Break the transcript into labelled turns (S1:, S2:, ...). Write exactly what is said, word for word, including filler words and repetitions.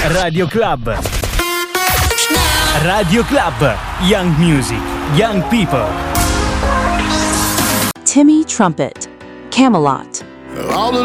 S1: Radio Club. Radio Club. Young music, young people.
S2: Timmy Trumpet, Camelot.
S3: All the